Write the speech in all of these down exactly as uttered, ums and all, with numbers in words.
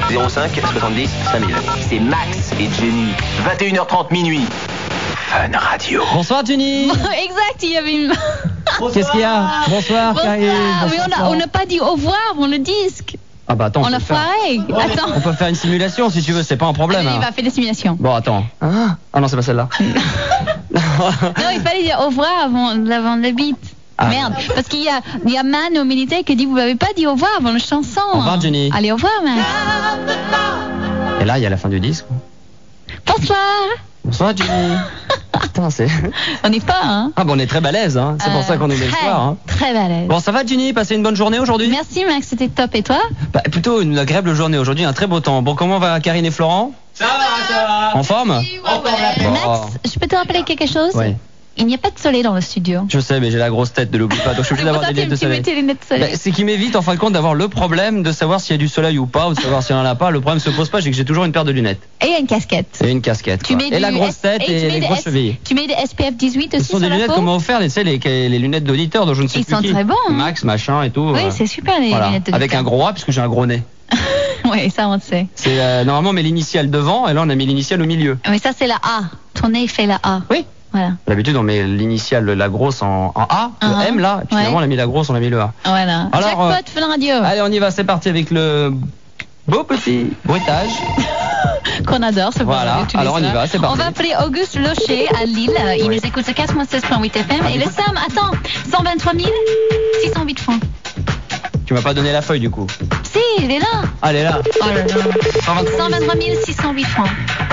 zéro cinq soixante-dix cinq mille. C'est Max et Jenny. vingt et une heures trente minuit. Fun Radio. Bonsoir Jenny. Exact, il y avait une... Qu'est-ce qu'il y a? Bonsoir, Karine. Bonsoir. Mais on n'a pas dit au revoir avant le disque. Ah bah attends, on, on a foiré. Attends. On peut faire une simulation si tu veux, c'est pas un problème. Allez, hein. il va faire des simulations. Bon, attends. Ah, ah non, c'est pas celle-là. Non, il fallait dire au revoir avant, avant le beat. Ah. Merde, parce qu'il y a, il y a Man au militaire qui dit vous m'avez pas dit au revoir avant la chanson. Au revoir Jenny. Allez, au revoir Man. Et là, il y a la fin du disque. Bonsoir. Bonsoir Jenny. Putain, c'est... On n'est pas, hein. Ah bon, on est très balèze, hein. C'est euh, pour ça qu'on est le soir, hein. Très balèze. Bon, ça va Jenny? Passez une bonne journée aujourd'hui? Merci Max, c'était top. Et toi? Bah, plutôt une agréable journée aujourd'hui, un très beau temps. Bon, comment va Karine et Florent? Ça va, ça va. En forme? Oui, ouais, ouais. Bon. Max, je peux te rappeler quelque chose? Oui. Il n'y a pas de soleil dans le studio. Je sais, mais j'ai la grosse tête, de l'oublie pas. Donc je suis obligé d'avoir des lunettes de soleil. Les lunettes de soleil. Bah, c'est qui m'évite en fin de compte d'avoir le problème de savoir s'il y a du soleil ou pas, ou de savoir s'il n'y en a pas. Le problème se pose pas, c'est que j'ai toujours une paire de lunettes. Et une casquette. Et une casquette. Tu mets et la grosse tête et, et les grosses chevilles. Tu mets des S P F dix-huit aussi. Ce sont sur des lunettes qu'on m'a offert, tu sais, les, les lunettes d'auditeurs dont je ne sais Ils plus qui. Ils sont très bons. Hein. Max, machin et tout. Oui, euh, c'est super les voilà. lunettes d'auditeurs. Avec un gros A, puisque j'ai un gros nez. Oui, ça on le sait. C'est euh, normalement on met l'initiale devant, et là on a mis l'initiale au milieu. Oui, ça c'est la A. Ton nez fait la A. Oui. Voilà. D'habitude, on met l'initiale, la grosse en, en A, le uh-huh. M là, et puis ouais. finalement on a mis la grosse, on a mis le A. Voilà. Alors, Jackpot, euh, Fun Radio. Allez, on y va, c'est parti avec le beau petit bruitage. Qu'on adore, ce Voilà, alors on y va, c'est parti. On va appeler Auguste Locher à Lille. Il oui. nous écoute sur quatre-vingt-seize virgule huit F M. Ah, et le Sam, attends, cent vingt-trois mille six cent huit francs. Tu m'as pas donné la feuille du coup? Si, il est là. Ah, elle est là. Oh là là. cent vingt-trois mille six cent huit francs.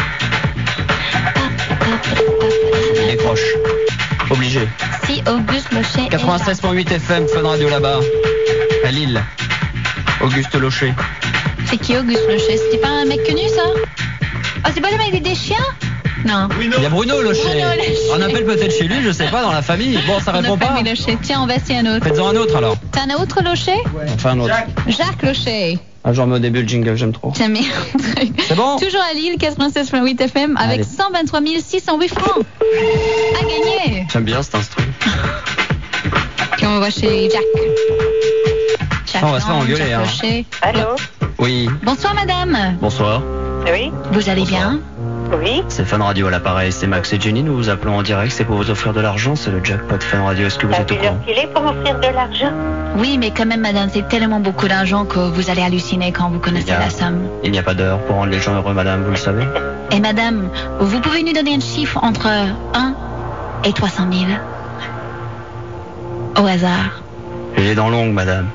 Il décroche. Obligé. Si Auguste Locher. quatre-vingt-seize virgule huit F M, Fun Radio là-bas. À Lille. Auguste Locher. C'est qui Auguste Locher? C'était pas un mec connu ça? Oh, c'est pas le mec des chiens? Non. Il y a Bruno Locher. Bruno Locher. On appelle peut-être chez lui, je sais pas, dans la famille. Bon, ça on répond pas. Locher. Tiens, on va essayer un autre. Faites-en un autre alors. T'as un autre Locher? Ouais. Enfin un autre. Jacques, Jacques Locher. Ah, j'en mets au début le jingle, j'aime trop. Tiens, mais... C'est bon? Toujours à Lille, quatre-vingt-seize virgule huit F M, avec allez. cent vingt-trois mille six cent huit francs. À gagner. J'aime bien cet instru. Puis on va chez Jack. Jack on va se faire engueuler, hein. Allô? Oui. Bonsoir, madame. Bonsoir. Oui. Vous allez Bonsoir. bien? Oui. C'est Fun Radio à l'appareil, c'est Max et Jenny, nous vous appelons en direct, c'est pour vous offrir de l'argent, c'est le jackpot Fun Radio, est-ce que vous T'as êtes au vu courant? l'heure qu'il est pour m'offrir de l'argent? Oui, mais quand même, madame, c'est tellement beaucoup d'argent que vous allez halluciner quand vous connaissez a, la somme. Il n'y a pas d'heure pour rendre les gens heureux, madame, vous le savez. Et madame, vous pouvez nous donner un chiffre entre un et trois cent mille? Au hasard. J'ai les dents longues, madame.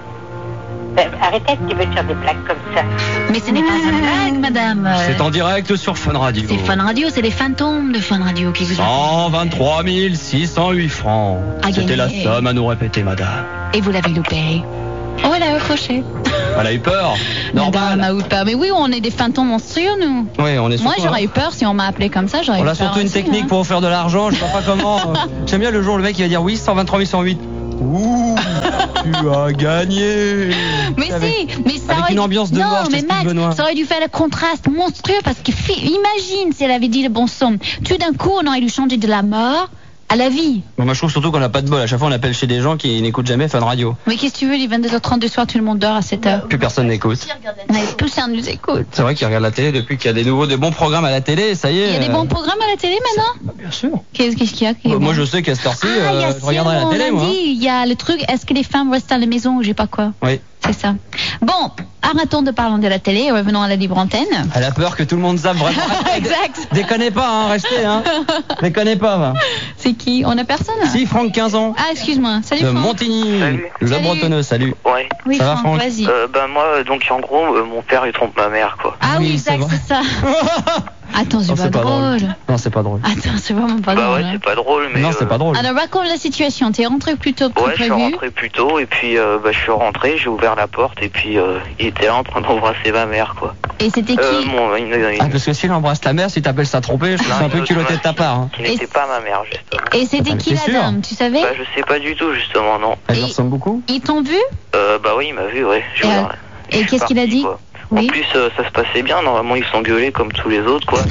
Ben, arrêtez un petit peu de faire des blagues comme ça. Mais ce n'est pas une blague, madame. C'est en direct sur Fun Radio. C'est Fun Radio, c'est les fantômes de Fun Radio qui vous cent vingt-trois mille six cent huit francs. C'était la somme à nous répéter, madame. Et vous l'avez loupé. Oh, elle a accroché. Elle a eu peur. Normal. Madame a eu peur. Mais oui, on est des fantômes monstrueux, nous. Oui, on est. Moi, j'aurais eu peur si on m'a appelé comme ça. J'aurais eu peur. On a surtout une aussi, technique hein. pour faire de l'argent. Je sais pas comment. J'aime bien le jour où le mec il va dire oui, cent vingt-trois mille cent huit. Ouh, tu as gagné. Mais avec, si, mais ça avec aurait une ambiance de non, mort, mais Max, Benoît. Ça aurait dû faire le contraste monstrueux parce que imagine si elle avait dit le bon son. Tout d'un coup, on aurait dû changer de la mort à la vie. Bon, moi je trouve surtout qu'on n'a pas de bol. À chaque fois on appelle chez des gens qui n'écoutent jamais Fun Radio. Mais qu'est-ce que tu veux, il est vingt-deux heures trente du soir, tout le monde dort à cette heure. Plus personne n'écoute. Mais plus ça nous écoute. C'est vrai qu'ils regardent la télé depuis qu'il y a des nouveaux, des bons programmes à la télé, ça y est. Il y a des bons programmes à la télé maintenant? Bah, bien sûr. Qu'est-ce qu'il y a qui bah, Moi je sais qu'à cette heure-ci, ah, euh, je regarderai la télé moi. Il y a le truc, est-ce que les femmes restent à la maison ou j'ai pas quoi? Oui. C'est ça. Bon, arrêtons de parler de la télé et revenons à la libre antenne. Elle a peur que tout le monde zappe vraiment. Exact. Déconnez pas, hein, restez, hein. Déconnez pas, va. C'est qui? On a personne? Si, Franck, quinze ans. Ah, excuse-moi. Salut, de Franck. Montigny. Salut. Le Salut. Bretonneux, salut. Ouais. Oui, ça Franck, va, Franck vas-y. Euh, ben moi, donc en gros, euh, mon père il trompe ma mère, quoi. Ah oui, Oui, exact, c'est c'est ça. Attends, c'est Non, pas, c'est pas drôle. drôle. Non, c'est pas drôle. Attends, c'est vraiment pas bah drôle. ouais, hein. c'est pas drôle, mais. Non, c'est euh, pas drôle. Alors, raconte la situation. T'es rentré plus tôt que Ouais, je suis prévu. rentré plus tôt et puis euh, bah, je suis rentré, j'ai ouvert la porte et puis euh, il était là en train d'embrasser ma mère, quoi. Et c'était qui? Euh, mon, une, une, Ah, parce que s'il embrasse ta mère, si t'appelles ça tromper, je trouve que c'est un peu culotté de ta part. Hein. Qui n'était Et- pas ma mère, justement. Et c'était Ah, qui t'es la sûr dame? Tu savais? Bah je sais pas du tout, justement, non. Elle Et- ressemble beaucoup. Ils t'ont vu? Euh, bah oui, il m'a vu, ouais. J'ai Et, ouvert euh, la- et je suis qu'est-ce qu'il a parti, dit? quoi. Oui. En plus, euh, ça se passait bien, normalement ils s'engueulaient comme tous les autres, quoi.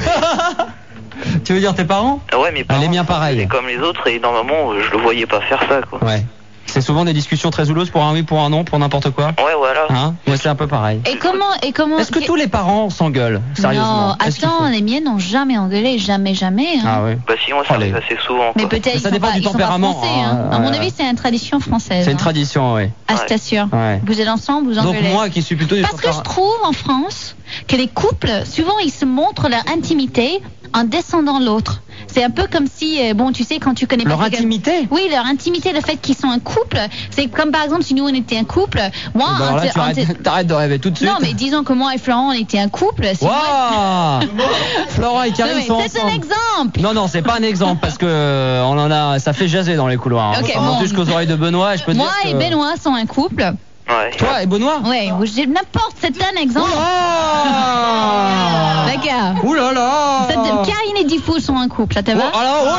Tu veux dire tes parents? Ah ouais, mes parents, Elle est bien ils s'engueulaient pareille. comme les autres et normalement euh, je le voyais pas faire ça, quoi. Ouais. C'est souvent des discussions très houleuses pour un oui, pour un non, pour n'importe quoi. Ouais, voilà. Hein? Ouais, c'est un peu pareil. Et comment, et comment Est-ce que tous les parents s'engueulent, sérieusement? Non, Est-ce qu'ils attends, font les miens n'ont jamais engueulé, jamais, jamais. Hein. Ah oui. Bah sinon ça Allez. arrive assez souvent. Mais Quoi. peut-être Mais ils ça sont dépend pas, du ils sont pas tempérament, français. hein. Hein. À mon Euh, avis, c'est une tradition française. C'est une hein. tradition, oui. Ah, Ouais. je t'assure. Ouais. Vous êtes ensemble, vous Donc engueulez. moi qui suis plutôt du Parce que je tempéra- trouve en France que les couples, souvent, ils se montrent leur intimité en descendant l'autre. C'est un peu comme si, euh, bon, tu sais, quand tu connais Leur pas quelqu'un- intimité? Oui, leur intimité, le fait qu'ils sont un couple. C'est comme par exemple si nous on était un couple. Moi, Bah alors en là, te- tu en arrêtes, te- t'arrêtes de rêver tout de suite. non, mais disons que moi et Florent, on était un couple. Si moi- Waouh Florent et Non, Karine mais sont c'est un ensemble. exemple. Non, non, c'est pas un exemple parce que euh, on en a, ça fait jaser dans les couloirs. Hein. Ok, Ça monte bon. jusqu'aux oreilles de Benoît. Et je peux te Moi dire et que... Benoît sont un couple. Ouais. Toi et Benoît. Ouais, j'ai n'importe, c'est un exemple. Oula D'accord. Ouh là là Ça te- Karine et Diffoul sont un couple, ça te Oh, va? alors, oh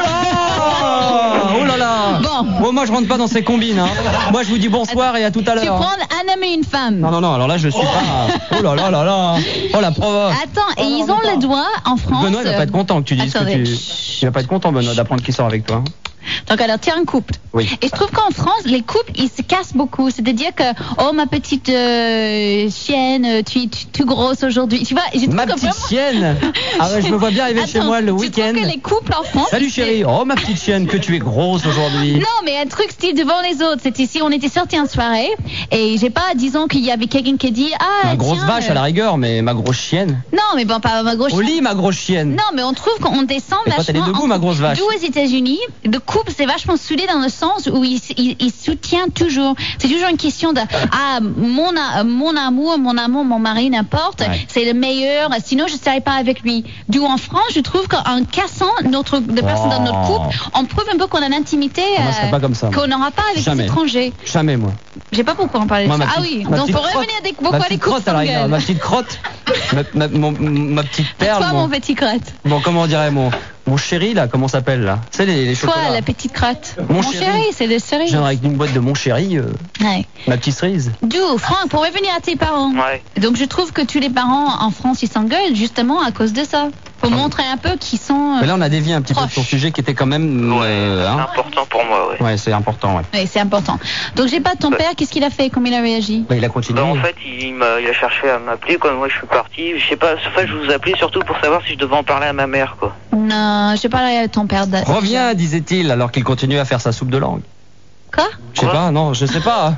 là Oh là là Bon. Bon, moi je rentre pas dans ces combines. Hein. Moi je vous dis bonsoir et à tout à Tu l'heure. prends un homme et une femme. Non, non, non, alors là je suis pas. Oh là là là là Oh la provoque. Attends, et ils ont le droit en France. Benoît il va pas être content que tu dises Attendez. que tu. Il va pas être content, Benoît, d'apprendre qu'il sort avec toi. Donc alors, tu es un couple. Oui. Et je trouve qu'en France, les couples, ils se cassent beaucoup. C'est-à-dire que, oh ma petite euh, chienne, tu, tu, tu grosses aujourd'hui. Tu vois, je trouve Ma que petite vraiment- chienne. Ah ouais, je me vois bien arriver chez Attends, moi le je week-end. trouve que les couples en France. Salut c'est- chérie. Oh ma petite chienne, que tu es grosse aujourd'hui. Non, mais un truc style devant les autres. C'était si on était sortis en soirée et j'ai pas, disons qu'il y avait quelqu'un qui a dit ah Ma grosse tiens, vache euh, à la rigueur, mais ma grosse chienne. Non, mais bon, pas ma grosse. Au lit, ma grosse chienne. Non, mais on trouve qu'on descend Et toi, vachement. t'as les deux goûts, en- ma grosse vache. D'où aux États-Unis, le couple c'est vachement soudé dans le sens où il, il, il soutient toujours. C'est toujours une question de ah mon a- mon amour, mon amour, mon mari, n'importe. Ouais. C'est le meilleur. Sinon, je serais pas avec lui. D'où en France, je trouve qu'en cassant notre de personnes dans notre couple, on prouve un peu qu'on a une intimité Ah, moi, je serais pas comme ça, moi. qu'on n'aura pas avec Jamais. les étrangers. Jamais moi. Je sais pas pourquoi on parlait de Moi, ça. ma Ah petite- oui. ma Donc petite pour crotte- revenir des ma pourquoi les petite couples crotte à la rigueur, s'engueulent. ma petite crotte, ma, ma- mon- ma petite perle. Toi, mon- mon petit crotte. Bon, comment on dirait mon, mon chéri là, comment ça s'appelle là? C'est les, les Toi, chocolats. la petite crotte. Mon Mon chéri. chéri, c'est des Je cerises. viendrai avec une boîte de mon chéri, euh, Ouais. ma petite cerise. D'où, Franck, pour revenir à tes parents. Ouais. Donc je trouve que tous les parents en France, ils s'engueulent justement à cause de ça. Pour montrer un peu qu'ils sont... euh, Mais là, on a dévié un petit peu de son proche. sujet qui était quand même. Ouais. euh, C'est hein. important pour moi, ouais. Ouais, c'est important, ouais. Oui, c'est important. Donc j'ai pas ton Ouais. père, qu'est-ce qu'il a fait? Comment il a réagi? Bah, il a continué. Bah, en fait, il, m'a, il a cherché à m'appeler quand moi je suis parti. Je sais pas, en fait, je vous appelais surtout pour savoir si je devais en parler à ma mère, quoi. Non, je parlerai à ton père. de- Reviens, disait-il, alors qu'il continuait à faire sa soupe de langue. Quoi? Je sais Quoi pas, non, je sais pas.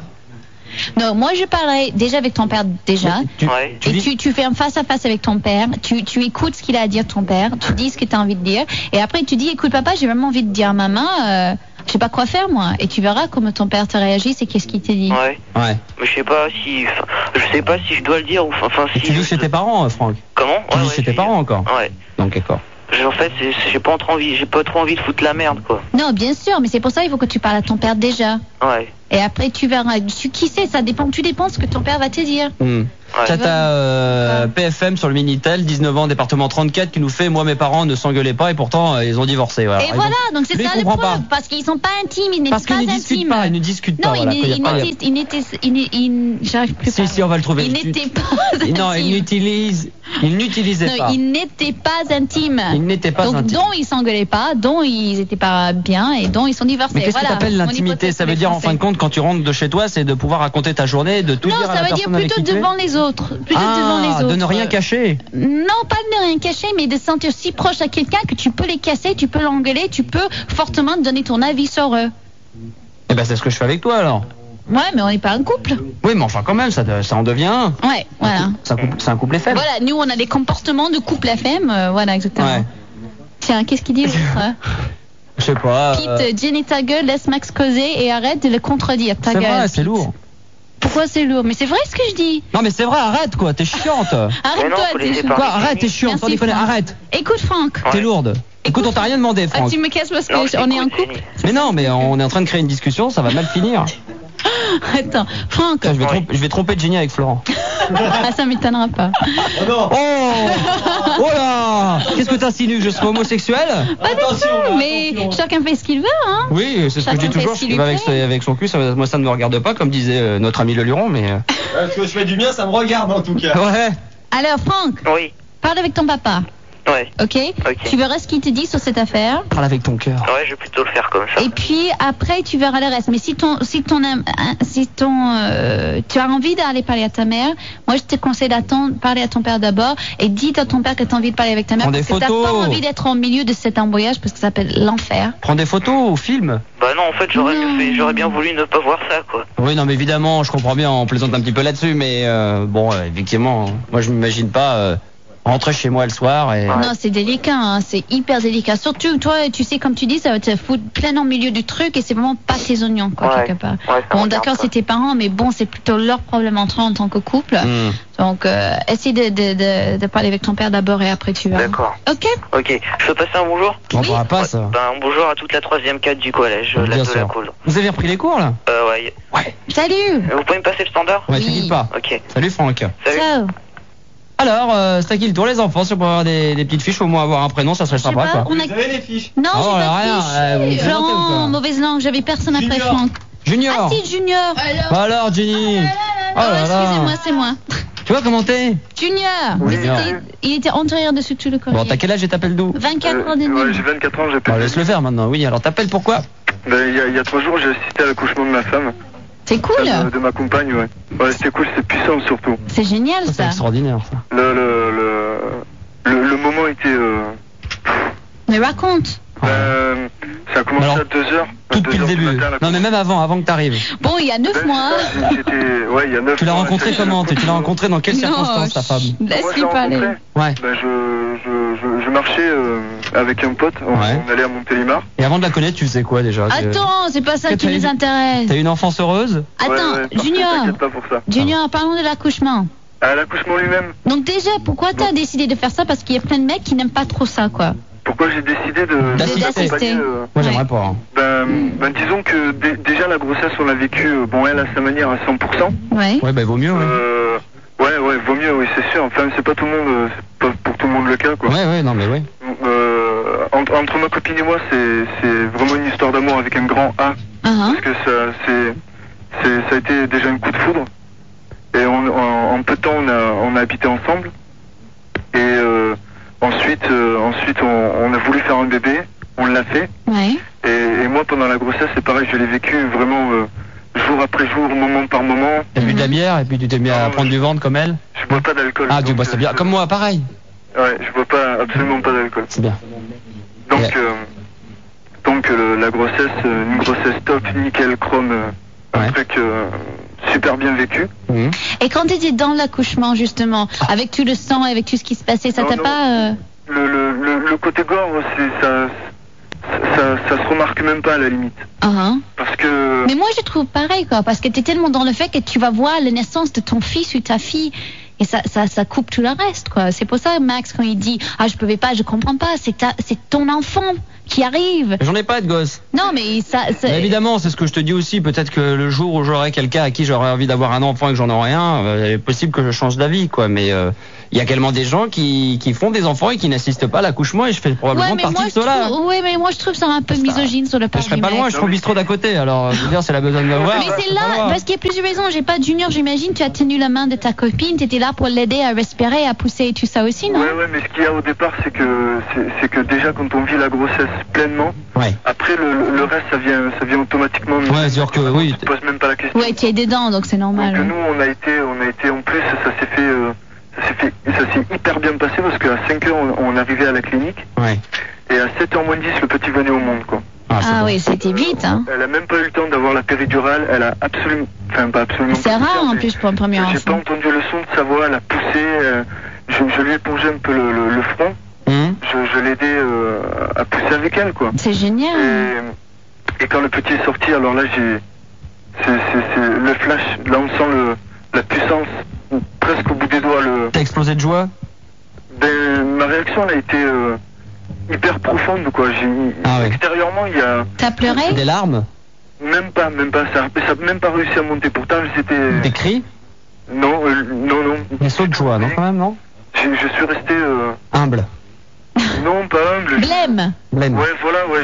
Non, moi je parlerai déjà avec ton père déjà. Tu, Ouais. tu Et dis- tu, tu fais un face à face avec ton père, tu, tu écoutes ce qu'il a à dire ton père, tu dis ce que tu as envie de dire, et après tu dis écoute papa, j'ai vraiment envie de dire à maman, euh, je sais pas quoi faire moi, et tu verras comment ton père te réagit, c'est qu'est-ce qu'il te dit. Ouais. Ouais. Mais je sais pas si, enfin, je sais pas si je dois le dire ou enfin Et si. tu vis chez tes parents, euh, Franck. Comment? Tu Ouais, vis ouais, chez tes j'ai- parents encore. Ouais. Donc, d'accord. Je- En fait, c'est- c'est- j'ai pas trop envie, j'ai pas trop envie de foutre la merde, quoi. Non, bien sûr, mais c'est pour ça il faut que tu parles à ton père déjà. Ouais. Et après tu verras, tu, qui sait, ça dépend, tu dépends ce que ton père va te dire. Hmm. Ouais. T'as ta euh, P F M sur le Minitel, dix-neuf ans, département trente-quatre, qui nous fait moi mes parents ne s'engueulaient pas et pourtant euh, ils ont divorcé. Voilà. Et Ils voilà, ont- donc c'est Lui, ça il le comprend problème, pas. parce qu'ils sont pas intimes, ils Parce n'étaient pas qu'ils ne discutent intimes. pas, ils ne discutent pas. Non, voilà, ils qu'il y a ils pas- n'étaient, ils n'étaient, ils n'étaient- ils- j'arrive plus. Si, à si, on va le trouver. Ils Tu- n'étaient pas Non, ils intimes. n'utilisent, ils n'utilisaient Non, pas. ils n'étaient pas intimes. Ils n'étaient pas Donc, intimes. dont ils s'engueulaient pas, dont ils étaient pas bien et dont ils sont divorcés. Mais qu'est-ce voilà, que t'appelles mon l'intimité? hypothèse Ça sur veut les dire en Français. fin de compte quand tu rentres de chez toi, c'est de pouvoir raconter ta journée, de tout Non, dire à ça la veut dire personne avec plutôt qui tu es. devant les autres. Plutôt devant les Ah, autres. de ne rien cacher. Non, pas de ne rien cacher, mais de se sentir si proche à quelqu'un que tu peux les casser, tu peux l'engueuler, tu peux fortement donner ton avis sur eux. Eh ben c'est ce que je fais avec toi alors. Ouais, mais on n'est pas un couple. Oui, mais enfin quand même, ça, ça en devient un. Ouais, voilà. C'est un couple, c'est un couple F M. Voilà, nous on a des comportements de couple F M, euh, voilà exactement. Ouais. Tiens, qu'est-ce qu'il dit l'autre hein Je sais pas. Pete, euh, Jenny ta gueule, laisse Max causer et arrête de le contredire. Ta c'est gueule. vrai, c'est Pete. lourd. Pourquoi c'est lourd? Mais c'est vrai ce que je dis. Non mais c'est vrai, arrête quoi, t'es chiante. Mais non, Arrête-toi. faut t'es laisser chiant. parler. Quoi, arrête, t'es chiante, Merci, sans déconner, Franck. arrête. Écoute Franck. T'es Ouais. lourde. Écoute, on t'a rien demandé, Ah, Franck. tu me casses parce qu'on Non, je est en t'écoute, couple. Jenny. Mais non, mais on est en train de créer une discussion, ça va mal finir. Attends, Franck. Tiens, je vais, Oui. tromper, je vais tromper Jenny avec Florent. Ah, ça m'étonnera pas. Oh Oh là Qu'est-ce que t'insinues que je serais homosexuel? Pas du tout, mais chacun fait ce qu'il veut, hein. Oui, c'est ce que je Chacun dis fait toujours, ce ce qui qui lui va avec, plaît. avec son cul, ça, moi ça ne me regarde pas, comme disait euh, notre ami Le Luron, mais... euh, Ce que je fais du mien, ça me regarde en tout cas. Ouais. Alors Franck, Oui. parle avec ton papa. Ouais. Ok, Ok. Tu verras ce qu'il te dit sur cette affaire. Parle avec ton cœur. Ouais, je vais plutôt le faire comme ça. Et puis après, tu verras le reste. Mais si ton, si ton, am- hein, si ton, euh, tu as envie d'aller parler à ta mère, moi je te conseille d'attendre, parler à ton père d'abord et dis à ton père que tu as envie de parler avec ta mère Prends parce des que t'as photos. pas envie d'être au milieu de cet embrouillage parce que ça s'appelle l'enfer. Prends des photos ou filme. Bah non, en fait, j'aurais Non. fait- j'aurais bien voulu ne pas voir ça, quoi. Oui, non, mais évidemment, je comprends bien, on plaisante un petit peu là-dessus, mais euh, bon, euh, effectivement, moi je m'imagine pas euh, rentrer chez moi le soir et... Non, c'est délicat, hein, c'est hyper délicat. Surtout, toi, tu sais, comme tu dis, ça va te foutre plein au milieu du truc et c'est vraiment pas tes oignons, quoi, Ouais. quelque part. Ouais, ça Bon, regarde, d'accord, quoi. c'est tes parents, mais bon, c'est plutôt leur problème entre eux en tant que couple. Hmm. Donc, euh, essaie de, de, de, de parler avec ton père d'abord et après tu vas. D'accord. Ok. Ok, je peux passer un bonjour? On Oui. pourra pas, ça. Ben, un bonjour à toute la troisième cadre du collège, Bien la de la sûr. cool. Vous avez repris les cours, là? Euh, ouais. Ouais. Salut. Vous pouvez me passer le standard? Ouais, Oui. t'inquiète pas. Ok. Salut, Franck. Salut. Ciao. Alors, euh, c'est à qui le tour, les enfants? Si on peut avoir des, des petites fiches, au moins avoir un prénom, ça serait Je sais sympa, pas, quoi. on a... les fiches? Non, Oh, j'ai là, pas rien, de euh, vous me fiche. présentez ou Florent, quoi mauvaise langue, j'avais personne après Junior. Franck. Junior. Ah si, Junior. Bah alors, Jenny. Oh Oh, là là. excusez-moi, c'est moi. Tu vois comment t'es? Junior. Oui. Mais c'était- il était antérieur dessus tout le corps. Bon, t'as quel âge et t'appelles d'où? vingt-quatre ans de Euh, ouais, nuit. j'ai vingt-quatre ans, j'ai Bon, laisse le faire maintenant. Oui, alors t'appelles pourquoi? Ben, il y, a- il y a trois jours, j'ai assisté à l'accouchement de ma femme, C'est cool. de, de ma compagne, ouais. Ouais, c'était cool, c'était puissant surtout. C'est génial C'est ça. extraordinaire, ça. Le, le, le, le, le moment était... Euh, Mais raconte. ben, ça a commencé Alors, à deux heures. à Tout deux depuis le heures du début. matin, la Non, mais même avant, avant que t'arrives. Bon, il y a neuf Ben, mois. c'est ça, j'étais- ouais, il y a neuf Tu l'as mois, rencontré c'est- comment? Tu l'as rencontré dans quelles Non, circonstances, ta femme? chut, Comment je l'ai Laisse-lui parler. rencontré Ouais. Ben, je, je, je, je marchais euh, avec un pote, on, Ouais. on allait à Montélimar. Et avant de la connaître, tu faisais quoi déjà? Attends, c'est pas ça Que qui t'as nous eu- intéresse. T'as eu une enfance heureuse? Attends, Ouais, ouais, parfait, Junior. T'inquiète pas pour ça. Junior, parlons de l'accouchement. À l'accouchement lui-même, Donc déjà, pourquoi t'as décidé de faire ça? Parce qu'il y a plein de mecs qui n'aiment pas trop ça, quoi. pourquoi j'ai décidé de D'assister. d'accompagner, euh, Moi, Ouais. j'aimerais pas. hein. ben, ben, disons que dé- déjà la grossesse on l'a vécue, euh, bon elle à sa manière à cent pour cent. Ouais. Ouais, bah, vaut mieux, ouais. Euh, ouais, ouais, vaut mieux, oui, c'est sûr. Enfin, c'est pas tout le monde, euh, c'est pas pour tout le monde le cas, quoi. Ouais, ouais, non, mais ouais. Euh, entre, entre ma copine et moi, c'est, c'est vraiment une histoire d'amour avec un grand A, Uh-huh. parce que ça, c'est, c'est, ça a été déjà un coup de foudre. Et on, en, en peu de temps, on a, on a habité ensemble. Et euh, ensuite, euh, ensuite, on, on a voulu faire un bébé. On l'a fait. Ouais. Et, et moi, pendant la grossesse, c'est pareil, je l'ai vécu vraiment euh, jour après jour, moment par moment. T'as bu de la bière et puis tu t'es mis à Ah, prendre ouais. du ventre comme elle? Je bois pas d'alcool. Ah, tu donc, bois ça euh, bien. je- Comme moi, pareil. Ouais, je bois pas, absolument pas d'alcool. C'est bien. Donc, Ouais. euh, donc euh, la grossesse, euh, une grossesse top, nickel, chrome, euh, un Ouais. truc euh, super bien vécu. Mhm. Et quand t'étais dans l'accouchement, justement, avec tout le sang, avec tout ce qui se passait, ça Non, t'a non. pas... euh, Le, le, le, le côté gore, c'est ça, ça, ça, ça se remarque même pas à la limite. uh-huh. Parce que Mais moi, je trouve pareil, quoi, parce que t'es tellement dans le fait que tu vas voir la naissance de ton fils ou ta fille, et ça, ça, ça coupe tout le reste, quoi. C'est pour ça, Max, quand il dit, ah, je pouvais pas, je comprends pas, c'est ta, c'est ton enfant qui arrive. J'en ai pas de gosse. Non, mais ça, ça- Mais évidemment, c'est ce que je te dis aussi. Peut-être que le jour où j'aurai quelqu'un à qui j'aurais envie d'avoir un enfant et que j'en aurai un, euh, il est possible que je change d'avis, quoi. Mais euh, il y a également des gens qui, qui font des enfants et qui n'assistent pas à l'accouchement et je fais probablement ouais, mais partie moi, de je ceux-là. trouve, ouais, mais moi, je trouve ça un peu misogyne sur le Mais part je serais du pas mec. loin, je suis au bistrot d'à côté. Alors, euh, je veux dire, c'est la besoin de me voir. Mais c'est là, parce qu'il y a plusieurs raisons. J'ai pas de Junior, j'imagine, tu as tenu la main de ta copine, tu étais là pour l'aider à respirer, à pousser et tout ça aussi, non? ouais, ouais, mais ce qu'il y a au départ, c'est que c'est, c'est que déjà quand on vit la grossesse pleinement, Ouais. après le, le reste, ça vient, ça vient automatiquement. Ouais, c'est-à-dire que oui. Tu te poses même pas la question. Ouais, tu es dedans, donc c'est normal. Donc nous, on a été, on a été en plus, ça s'est fait, euh, ça s'est fait, ça s'est hyper bien passé parce qu'à cinq heures, on, on arrivait à la clinique Ouais. et à sept heures moins dix, le petit venait au monde, quoi. Ah, c'est Ah bon. oui, c'était vite, hein. Elle a même pas eu le temps d'avoir la péridurale, elle a absolument, enfin pas absolument. C'est pas rare poussé, en mais plus pour un premier J'ai pas enfant. entendu le son de sa voix, elle a poussé, euh, je, je lui ai épongé un peu le, le, le front, Hum. je, je l'ai aidé euh, à pousser avec elle, quoi. C'est génial. Et, et quand le petit est sorti, alors là j'ai, c'est, c'est, c'est le flash, là on sent le, la puissance presque au bout des doigts. Le, T'as explosé de joie? ben, ma réaction elle a été euh, hyper profonde, quoi. J'ai, Ah ouais. extérieurement il y a T'as pleuré? Des larmes? même pas, même pas, ça, ça a même pas réussi à monter. Pourtant c'était, Des cris? non, euh, non, non. Des sauts de joie, non, quand même, non? Je, je suis resté, euh, Humble. non pas humble. Blême. Blême. Ouais, voilà, ouais,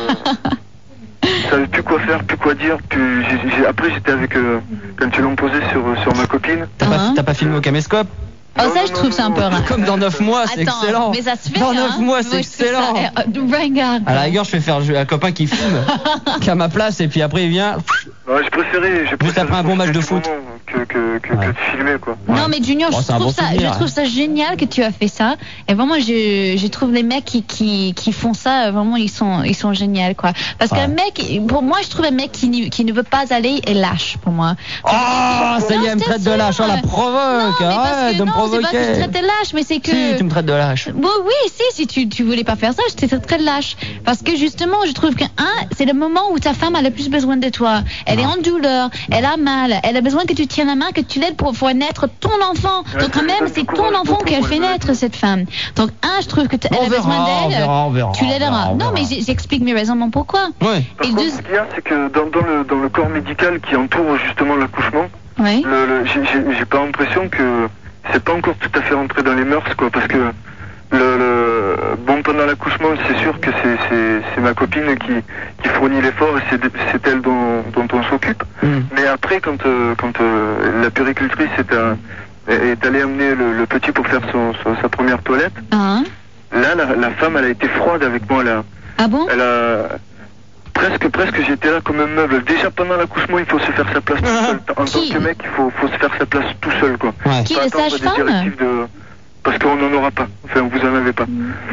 je, je savais plus quoi faire, plus quoi dire. Puis j'ai, j'ai- après, j'étais avec, euh, quand ils l'ont posé sur, sur ma copine. T'as pas, Hein t'as pas filmé au caméscope? Oh, Non, ça, non, je trouve non, ça un non, peu non. rare. Comme dans neuf mois, c'est Attends, excellent. mais ça se fait. Dans hein. neuf mois, c'est Moi, je trouve ça, excellent. euh, euh, ringard. À la rigueur, je fais faire un copain qui fume, qui est à ma place, et puis après il vient. Ouais, je préférais, j'ai Juste après un bon match de foot. Que, que, que, Ouais. que de filmer, quoi. Non, mais Junior, Bon, je c'est un trouve bon ça, souvenir, je trouve hein. ça génial que tu as fait ça. Et vraiment, je, je trouve les mecs qui, qui, qui font ça, vraiment, ils sont, ils sont géniaux, quoi. Parce Ouais. qu'un mec, pour moi, je trouve un mec qui, n'y- qui ne veut pas aller est lâche, pour moi. Oh, ça y est, elle me traite de lâche, on la Non, provoque. mais parce Arrête que de me non, c'est pas que je provoquer. traite de lâche, mais c'est que. Si, tu me traites de lâche. Bon, oui, si, si tu, tu voulais pas faire ça, je t'ai très lâche. Parce que justement, je trouve que, un, c'est le moment où ta femme a le plus besoin de toi. Elle est en douleur, elle a mal, elle a besoin que tu tiennes la main, que tu l'aides pour faire naître ton enfant. Ouais, Donc, quand ça même, donne c'est du ton courage enfant beaucoup qu'elle pour fait les naître, aider. cette femme. Donc, un, je trouve que t- elle On a besoin verra, on d'elle. verra, on verra, Tu on l'aideras. verra, on Non, mais verra. j'- j'explique mes raisonnements pourquoi. Ouais. Par Et contre, deux. ce qu'il y a, c'est que dans, dans, le, dans le corps médical qui entoure justement l'accouchement, Oui. le, le, j'ai- j'ai j'ai pas l'impression que c'est pas encore tout à fait rentré dans les mœurs, quoi, parce que le, le bon, pendant l'accouchement, c'est sûr que c'est c'est c'est ma copine qui qui fournit l'effort et c'est c'est elle dont dont on s'occupe. Mm. Mais après, quand euh, quand euh, la puéricultrice est à, est allée amener le, le petit pour faire son, son- sa première toilette, Hein? là la, la femme elle a été froide avec moi là. Ah bon? Elle a presque presque j'étais là comme un meuble. Déjà pendant l'accouchement il faut se faire sa place tout seul. En Qui? tant que mec il faut faut se faire sa place tout seul, quoi. Ouais. Qui, Pas les attendre des sages-femmes? directives de parce qu'on n'en aura pas. Enfin vous en avez pas.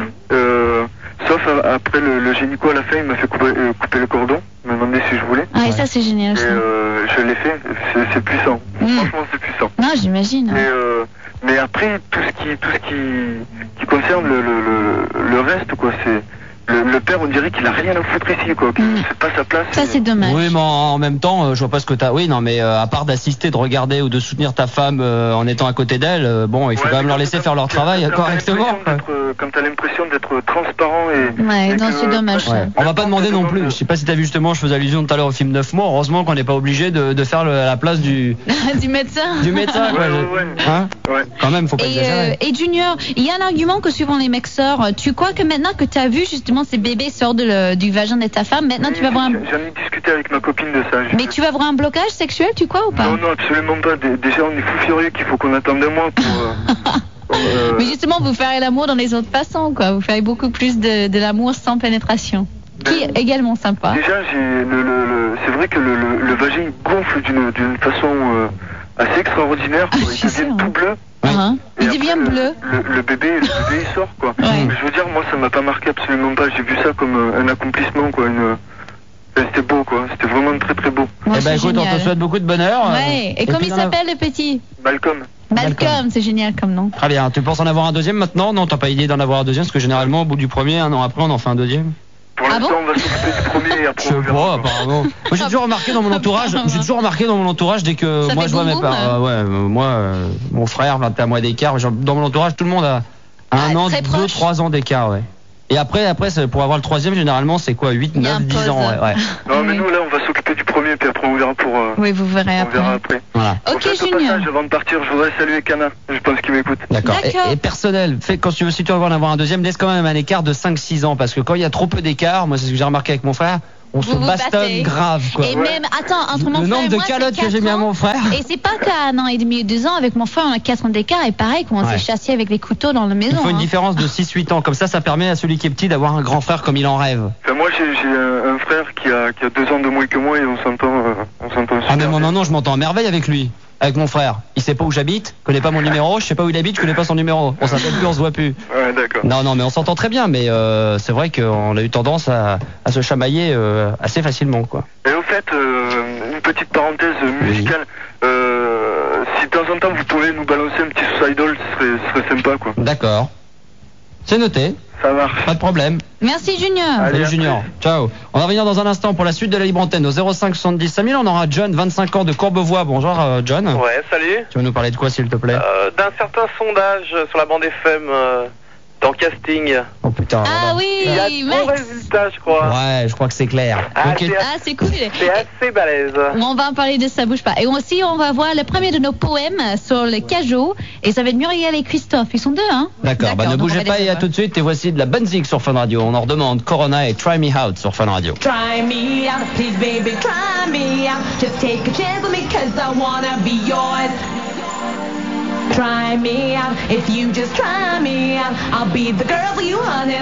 Euh, sauf a- après le, le gynéco à la fin il m'a fait couper, euh, couper le cordon. Il m'a demandé si je voulais. Ah, et Ouais. ça, c'est génial, Et ça. euh, je l'ai fait. C'est c'est puissant. Mm. Franchement c'est puissant. Non, j'imagine. Et, euh, mais après tout ce qui tout ce qui qui concerne le le, le, le reste, quoi, c'est le, le père on dirait qu'il a rien à foutre ici, quoi. Mm. C'est pas sa place. Ça, et- c'est dommage. Oui, mais en en même temps, euh, je vois pas ce que t'as. Oui, non, mais euh, à part d'assister, de regarder ou de soutenir ta femme euh, en étant à côté d'elle, euh, bon, il faut Ouais, quand même mais leur quand- laisser quand- faire leur quand- travail quand t'as correctement. l'impression d'être, euh, Quand t'as l'impression d'être transparent et. Ouais, et non, que- c'est dommage, Ouais. ça. On va pas demander non plus. Je sais pas si t'as vu justement, je faisais allusion tout à l'heure au film neuf mois. Heureusement qu'on n'est pas obligé de, de faire le- la place du, Du médecin. du médecin. Ouais, quoi. ouais, ouais. Hein Ouais. Quand même, faut pas Et, euh, exagérer. et Junior, il y a un argument que suivant les mecs sortent, tu crois que maintenant que tu as vu justement ces bébés sortent de le- du vagin de ta femme, maintenant tu vas avoir un... J'en ai discuté avec ma copine de ça. Je- Mais tu vas avoir un blocage sexuel, tu crois ou pas? Non, non, absolument pas. Dé- Déjà, on est fou furieux qu'il faut qu'on attende un mois pour. euh, pour, euh, Mais justement, vous ferez l'amour dans les autres façons, quoi. Vous ferez beaucoup plus de, de l'amour sans pénétration. Qui est également sympa. Déjà, j'ai le, le, le- c'est vrai que le, le, le vagin gonfle d'une d'une façon euh, assez extraordinaire. Quoi. Ah, Il je devient sais, tout hein. bleu. Hein? Et Il après, devient le- bleu. Le, le bébé, le bébé il sort, quoi. Ouais. Mais je veux dire, moi, ça m'a pas marqué absolument pas. J'ai vu ça comme euh, un accomplissement, quoi. Une... enfin, c'était beau, quoi. C'était vraiment très très beau. Bon, Eh ben c'est écoute, on génial. te souhaite beaucoup de bonheur. euh, Ouais. Et, comme puis il d'en avoir- s'appelle le petit? Malcolm. Malcolm, Malcolm. c'est génial comme nom. Très bien. Tu penses en avoir un deuxième maintenant? Non, t'as pas idée d'en avoir un deuxième parce que généralement, au bout du premier, un an après, on en fait un deuxième. Pour Ah l'instant, bon on va s'occuper du premier et Je après sais on verra. pas, quoi. apparemment. Moi, j'ai toujours remarqué dans mon entourage, j'ai toujours remarqué dans mon entourage dès que Ça moi fait je vois mes boum parents, boum. ouais, euh, moi, euh, mon frère, vingt et un mois d'écart, genre, dans mon entourage, tout le monde a un Ah, an, très deux, proche. trois ans d'écart, ouais. Et après, après, c'est- pour avoir le troisième, généralement, c'est quoi, huit, Il y a neuf, un dix pause. ans, ouais, ouais. Non, mais Oui. nous, là, on va s'occuper du premier, puis après on verra pour. euh, Oui, vous verrez on après. verra après. Voilà. Au Ok, fait, au Junior. passage, avant de partir, je voudrais saluer Cana. Je pense qu'il m'écoute. D'accord. D'accord. Et, et personnel, fait, quand tu veux, si tu veux en avoir un deuxième, laisse quand même un écart de cinq six ans, parce que quand il y a trop peu d'écart, moi, c'est ce que j'ai remarqué avec mon frère, on se Vous vous bastonne battez. grave, quoi. Et même, attends, entre mon Le frère nombre et de moi, c'est calottes que quatre j'ai mis à ans. mon frère. Et c'est pas qu'à un an et demi ou deux ans, avec mon frère, on a quatre ans d'écart, et pareil, qu'on Ouais. s'est chassé avec les couteaux dans la Il maison. faut une hein. différence de six huit ans, comme ça, ça permet à celui qui est petit d'avoir un grand frère comme il en rêve. Enfin, moi, j'ai j'ai un, un frère qui a, qui a deux ans de moins que moi et on s'entend euh, on s'entend super Ah mais mon bien. non, non, je m'entends en merveille avec lui, avec mon frère. Il sait pas où j'habite, connaît pas mon numéro, je sais pas où il habite, je connais pas son numéro. On s'appelle plus, on se voit plus. Ouais, d'accord. Non, non, mais on s'entend très bien, mais euh, c'est vrai qu'on a eu tendance à, à se chamailler euh, assez facilement, quoi. Et au fait, euh, une petite parenthèse musicale. Euh, si de temps en temps vous pouvez nous balancer un petit Suicidal, ce serait, ce serait sympa, quoi. D'accord. C'est noté, Ça marche. pas de problème. Merci Junior. Allez, Salut à Junior. plus. Ciao. On va revenir dans un instant pour la suite de la libre antenne au zéro cinq soixante-dix cinq mille. On aura John, vingt-cinq ans de Courbevoie. Bonjour euh, John. Ouais, salut. Tu vas nous parler de quoi s'il te plaît? Euh, d'un certain sondage sur la bande F M euh, dans Casting. Oh putain. Ah voilà. Il y a oui, de bons Max. résultats, je crois. Ouais, je crois que c'est clair. Ah, Ok. c'est- Ah, c'est cool. C'est assez balèze. On va en parler de ça, bouge pas. Et aussi, on va voir le premier de nos poèmes sur le cajot. Et ça va être Muriel et Christophe. Ils sont deux, hein? D'accord, bah ne donc on bougez va pas les et à avoir. tout de suite. Et voici de la bonne zig sur Fun Radio. On en redemande Corona et Try Me Out sur Fun Radio. Try me out, please baby, try me out. Just take a chance with me cause I wanna be yours. Try me out, if you just try me out, I'll be the girl for you, honey.